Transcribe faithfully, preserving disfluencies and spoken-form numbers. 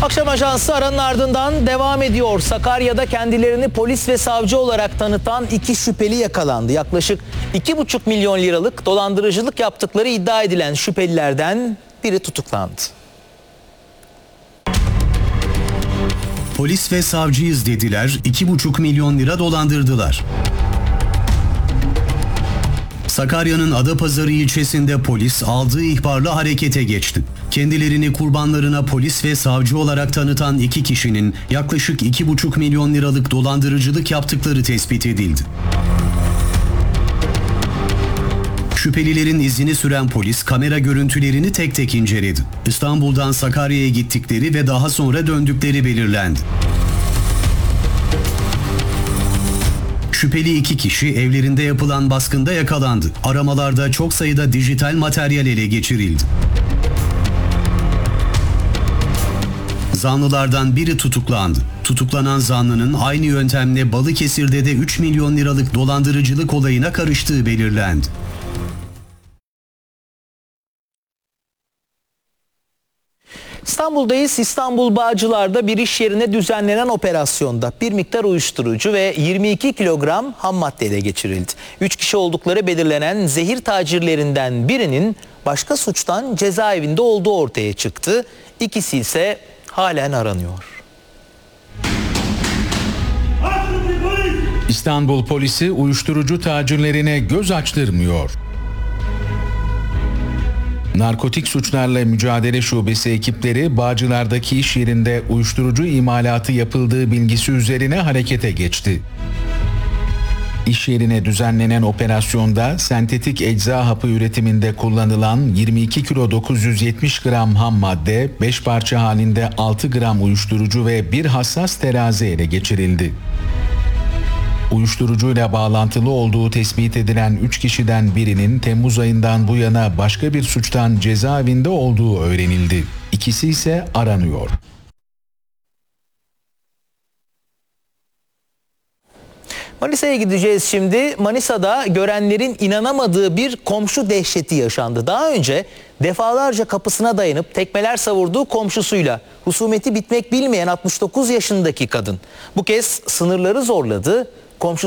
Akşam ajansı aranın ardından devam ediyor. Sakarya'da kendilerini polis ve savcı olarak tanıtan iki şüpheli yakalandı. Yaklaşık iki buçuk milyon liralık dolandırıcılık yaptıkları iddia edilen şüphelilerden biri tutuklandı. Polis ve savcıyız dediler, iki buçuk milyon lira dolandırdılar. Sakarya'nın Adapazarı ilçesinde polis aldığı ihbarla harekete geçti. Kendilerini kurbanlarına polis ve savcı olarak tanıtan iki kişinin yaklaşık iki buçuk milyon liralık dolandırıcılık yaptıkları tespit edildi. Şüphelilerin izini süren polis kamera görüntülerini tek tek inceledi. İstanbul'dan Sakarya'ya gittikleri ve daha sonra döndükleri belirlendi. Şüpheli iki kişi evlerinde yapılan baskında yakalandı. Aramalarda çok sayıda dijital materyal ele geçirildi. Zanlılardan biri tutuklandı. Tutuklanan zanlının aynı yöntemle Balıkesir'de de üç milyon liralık dolandırıcılık olayına karıştığı belirlendi. İstanbul'dayız. İstanbul Bağcılar'da bir iş yerine düzenlenen operasyonda bir miktar uyuşturucu ve yirmi iki kilogram ham madde ele geçirildi. üç kişi oldukları belirlenen zehir tacirlerinden birinin başka suçtan cezaevinde olduğu ortaya çıktı. İkisi ise halen aranıyor. İstanbul polisi uyuşturucu tacirlerine göz açtırmıyor. Narkotik Suçlarla Mücadele Şubesi ekipleri Bağcılar'daki iş yerinde uyuşturucu imalatı yapıldığı bilgisi üzerine harekete geçti. İş yerine düzenlenen operasyonda sentetik ecza hapı üretiminde kullanılan yirmi iki kilo dokuz yüz yetmiş gram ham madde, beş parça halinde altı gram uyuşturucu ve bir hassas terazi ele geçirildi. Uyuşturucuyla bağlantılı olduğu tespit edilen üç kişiden birinin Temmuz ayından bu yana başka bir suçtan cezaevinde olduğu öğrenildi. İkisi ise aranıyor. Manisa'ya gideceğiz şimdi. Manisa'da görenlerin inanamadığı bir komşu dehşeti yaşandı. Daha önce defalarca kapısına dayanıp tekmeler savurduğu komşusuyla husumeti bitmek bilmeyen altmış dokuz yaşındaki kadın bu kez sınırları zorladı. Komşu